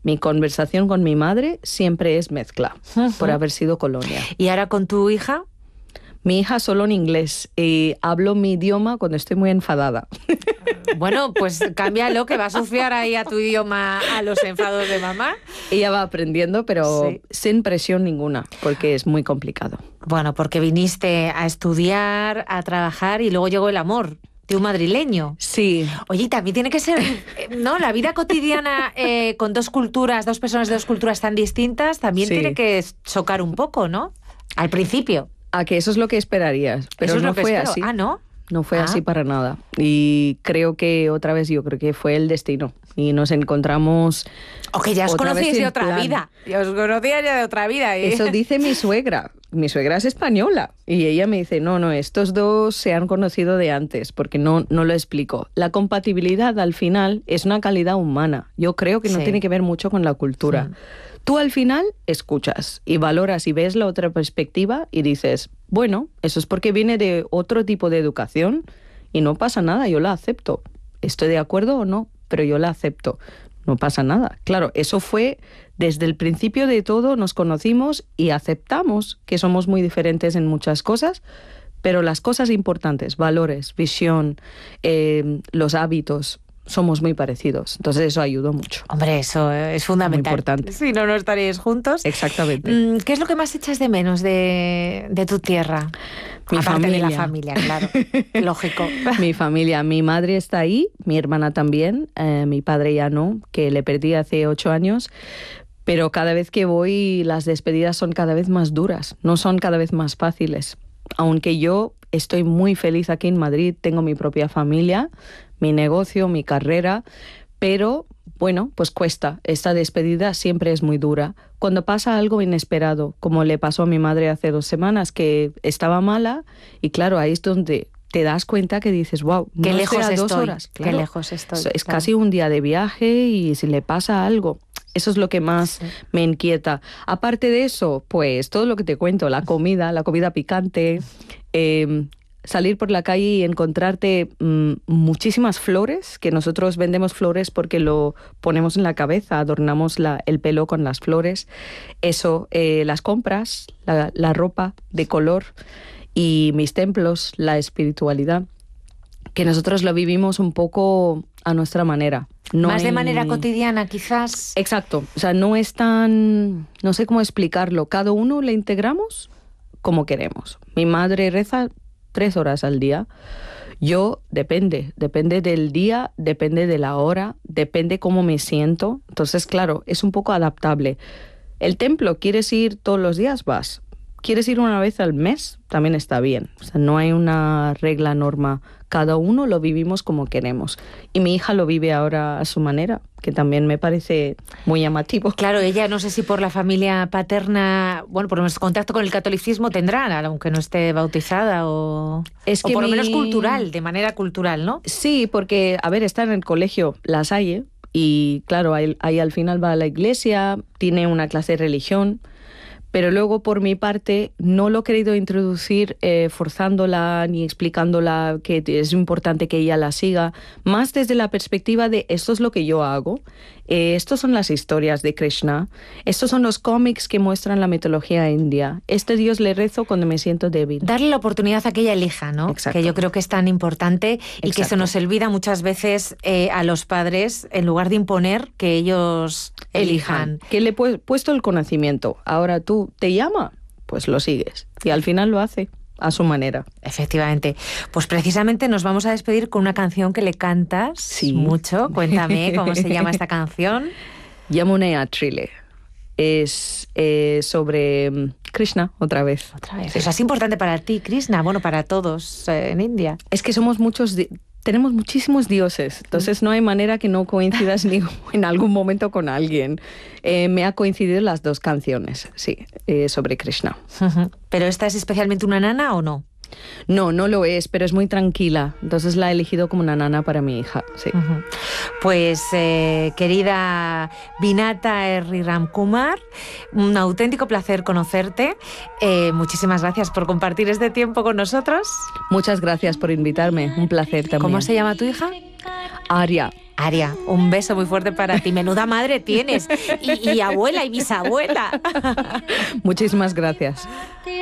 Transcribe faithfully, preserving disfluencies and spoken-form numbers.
Mi conversación con mi madre siempre es mezcla, uh-huh. por haber sido colonia. ¿Y ahora con tu hija? Mi hija solo en inglés y hablo mi idioma cuando estoy muy enfadada. Bueno, pues cámbialo, que va a asociar ahí a tu idioma a los enfados de mamá. Ella va aprendiendo, pero sí. sin presión ninguna, porque es muy complicado. Bueno, porque viniste a estudiar, a trabajar y luego llegó el amor de un madrileño. Sí. Oye, también tiene que ser, ¿no? La vida cotidiana eh, con dos culturas, dos personas de dos culturas tan distintas, también sí. tiene que chocar un poco, ¿no? Al principio. A que eso es lo que esperarías, pero eso es no lo que fue espero. así. Ah, ¿no? No fue ah. así para nada. Y creo que otra vez, yo creo que fue el destino. Y nos encontramos... O que ya os conocíais de otra plan. vida. Ya os conocíais ya de otra vida. ¿eh? Eso dice mi suegra. Mi suegra es española. Y ella me dice, no, no, estos dos se han conocido de antes, porque no, no lo explico. La compatibilidad al final es una calidad humana. Yo creo que no sí. tiene que ver mucho con la cultura. Sí. Tú al final escuchas y valoras y ves la otra perspectiva y dices, bueno, eso es porque viene de otro tipo de educación y no pasa nada, yo la acepto. ¿Estoy de acuerdo o no? Pero yo la acepto. No pasa nada. Claro, eso fue desde el principio de todo, nos conocimos y aceptamos que somos muy diferentes en muchas cosas, pero las cosas importantes, valores, visión, eh, los hábitos, somos muy parecidos. Entonces eso ayudó mucho. Hombre, eso es fundamental. Muy importante. Si no, no estaríais juntos. Exactamente. ¿Qué es lo que más echas de menos de, de tu tierra? Mi Aparte familia. de la familia, claro. Lógico. Mi familia. Mi madre está ahí, mi hermana también, eh, mi padre ya no, que le perdí hace ocho años. Pero cada vez que voy, las despedidas son cada vez más duras, no son cada vez más fáciles. Aunque yo estoy muy feliz aquí en Madrid, tengo mi propia familia, mi negocio, mi carrera, pero bueno, pues cuesta. Esta despedida siempre es muy dura. Cuando pasa algo inesperado, como le pasó a mi madre hace dos semanas, que estaba mala, y claro, ahí es donde te das cuenta que dices, wow, no qué lejos estoy a estoy, dos horas. Claro, qué lejos estoy. Es claro. casi un día de viaje y si le pasa algo. Eso es lo que más sí. me inquieta. Aparte de eso, pues todo lo que te cuento, la comida, la comida picante, eh, salir por la calle y encontrarte mmm, muchísimas flores, que nosotros vendemos flores porque lo ponemos en la cabeza, adornamos la, el pelo con las flores. Eso, eh, las compras, la, la ropa de color y mis templos, la espiritualidad, que nosotros lo vivimos un poco a nuestra manera. No Más hay... de manera cotidiana, quizás. Exacto. O sea, no es tan... No sé cómo explicarlo. Cada uno le integramos como queremos. Mi madre reza tres horas al día. Yo, depende. Depende del día, depende de la hora, depende cómo me siento. Entonces, claro, es un poco adaptable. El templo, ¿quieres ir todos los días? Vas. ¿Quieres ir una vez al mes? También está bien. O sea, no hay una regla, norma. Cada uno lo vivimos como queremos. Y mi hija lo vive ahora a su manera, que también me parece muy llamativo. Claro, ella no sé si por la familia paterna, bueno, por nuestro contacto con el catolicismo tendrá, aunque no esté bautizada, o, es que o por mi... lo menos cultural, de manera cultural, ¿no? Sí, porque, a ver, está en el colegio La Salle y, claro, ahí, ahí al final va a la iglesia, tiene una clase de religión. Pero luego, por mi parte, no lo he querido introducir eh, forzándola ni explicándola que es importante que ella la siga, más desde la perspectiva de esto es lo que yo hago, eh, estas son las historias de Krishna, estos son los cómics que muestran la mitología india, este Dios le rezo cuando me siento débil. Darle la oportunidad a que ella elija, ¿no? Exacto. Que yo creo que es tan importante y Exacto. que se nos olvida muchas veces eh, a los padres, en lugar de imponer, que ellos elijan. elijan. Que le he puesto el conocimiento, ahora tú te llama, pues lo sigues. Y al final lo hace a su manera. Efectivamente. Pues precisamente nos vamos a despedir con una canción que le cantas sí. mucho. Cuéntame cómo se llama esta canción. Yamunaya Trile. Es eh, sobre Krishna, otra vez. Otra vez. Eso es importante para ti, Krishna, bueno, para todos eh, en India. Es que somos muchos... Di- Tenemos muchísimos dioses, entonces no hay manera que no coincidas ni en algún momento con alguien. Eh, me ha coincidido las dos canciones, sí, eh, sobre Krishna. Uh-huh. ¿Pero esta es especialmente una nana o no? No, no lo es, pero es muy tranquila. Entonces la he elegido como una nana para mi hija, sí. Uh-huh. Pues, eh, querida Vinata R. Ramkumar, un auténtico placer conocerte. Eh, muchísimas gracias por compartir este tiempo con nosotros. Muchas gracias por invitarme, un placer también. ¿Cómo se llama tu hija? Arya. Aria, un beso muy fuerte para ti. Menuda madre tienes. Y, y abuela y bisabuela. Muchísimas gracias.